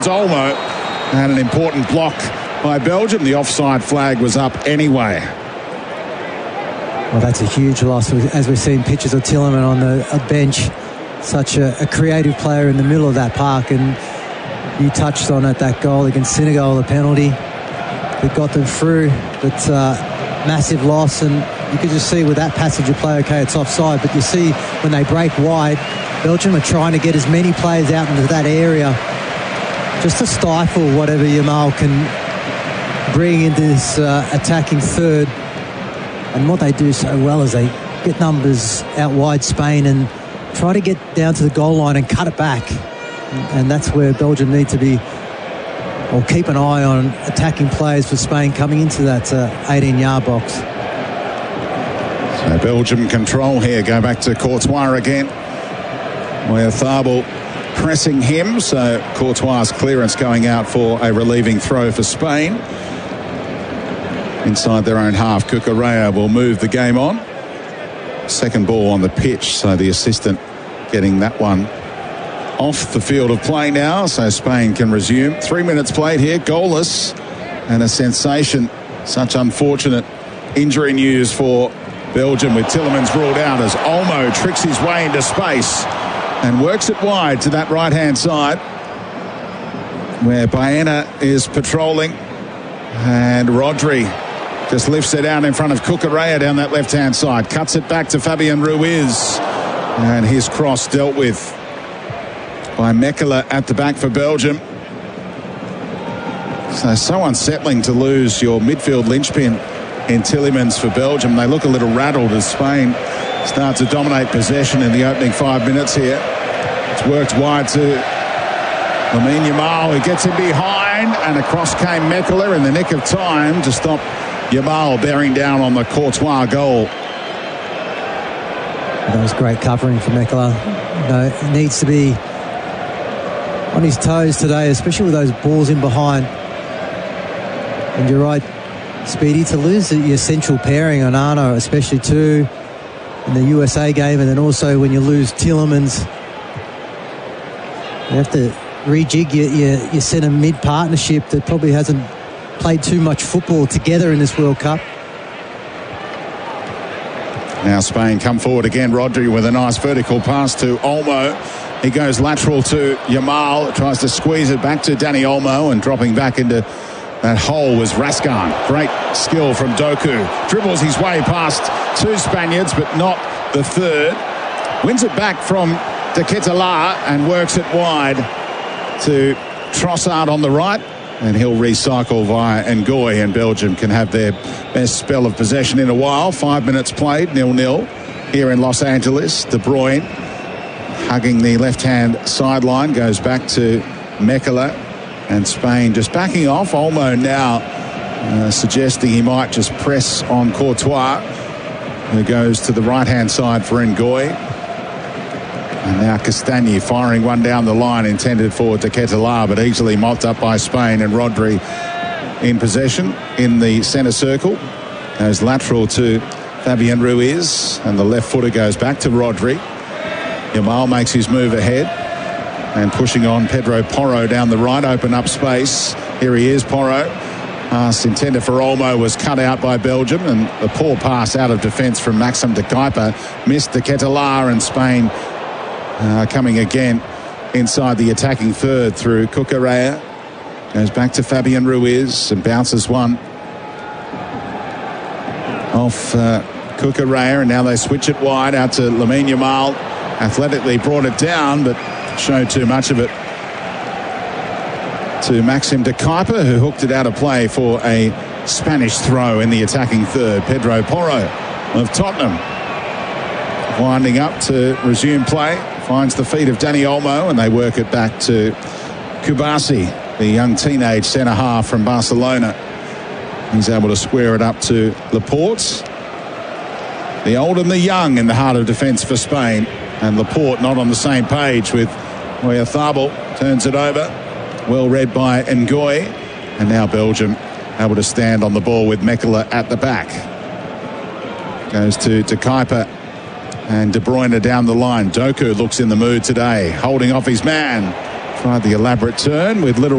Olmo had an important block by Belgium. The offside flag was up anyway. Well, that's a huge loss. As we've seen pictures of Tielemans on the bench, such a creative player in the middle of that park. And you touched on it, that goal against Senegal, the penalty that got them through. But massive loss, and you could just see with that passage of play, okay, it's offside. But you see when they break wide, Belgium are trying to get as many players out into that area just to stifle whatever Yamal can bring into this attacking third. And what they do so well is they get numbers out wide Spain and try to get down to the goal line and cut it back. And that's where Belgium need to be, or keep an eye on attacking players for Spain coming into that 18-yard box. So Belgium control here. Go back to Courtois again. Oyarzabal pressing him, so Courtois' clearance going out for a relieving throw for Spain. Inside their own half, Cucurella will move the game on. Second ball on the pitch, so the assistant getting that one off the field of play now, so Spain can resume. 3 minutes played here, goalless, and a sensation. Such unfortunate injury news for Belgium, with Tielemans ruled out as Olmo tricks his way into space and works it wide to that right-hand side, where Baena is patrolling, and Rodri just lifts it out in front of Cucurella down that left-hand side. Cuts it back to Fabian Ruiz. And his cross dealt with by Mekela at the back for Belgium. So unsettling to lose your midfield linchpin in Tielemans for Belgium. They look a little rattled as Spain start to dominate possession in the opening 5 minutes here. It's worked wide to Lamine Yamal. He gets him behind, and across came Mekela in the nick of time to stop Yamal bearing down on the Courtois goal. That was great covering for Mekela. He needs to be on his toes today, especially with those balls in behind. And you're right, Speedy, to lose your central pairing on Arno, especially too in the USA game, and then also when you lose Tielemans, you have to rejig your centre mid partnership that probably hasn't played too much football together in this World Cup. Now Spain come forward again. Rodri with a nice vertical pass to Olmo. He goes lateral to Yamal, tries to squeeze it back to Dani Olmo, and dropping back into that hole was Raskan. Great skill from Doku. Dribbles his way past two Spaniards, but not the third. Wins it back from De Ketelaere and works it wide to Trossard on the right. And he'll recycle via Ngoy, and Belgium can have their best spell of possession in a while. 5 minutes played, 0-0 here in Los Angeles. De Bruyne hugging the left-hand sideline, goes back to Mekela, and Spain just backing off. Olmo now suggesting he might just press on Courtois, who goes to the right-hand side for Ngoy. And now Castagni firing one down the line intended for De Ketelaere, but easily mopped up by Spain, and Rodri in possession in the centre circle. Goes lateral to Fabian Ruiz, and the left footer goes back to Rodri. Yamal makes his move ahead and pushing on Pedro Porro down the right, open up space. Here he is, Porro. Pass intended for Olmo was cut out by Belgium, and a poor pass out of defence from Maxim de Kuyper missed De Ketelaere, and Spain coming again inside the attacking third through Cucurella. Goes back to Fabian Ruiz and bounces one off Cucurella, and now they switch it wide out to Lamine Yamal. Athletically brought it down, but showed too much of it to Maxim de Kuyper, who hooked it out of play for a Spanish throw in the attacking third. Pedro Porro of Tottenham winding up to resume play. Finds the feet of Dani Olmo, and they work it back to Kubasi, the young teenage centre-half from Barcelona. He's able to square it up to Laporte. The old and the young in the heart of defence for Spain. And Laporte not on the same page with Oyarzabal. Turns it over. Well read by Ngoy. And now Belgium able to stand on the ball with Mekela at the back. Goes to De Kuyper. And De Bruyne down the line. Doku looks in the mood today, holding off his man. Tried the elaborate turn with little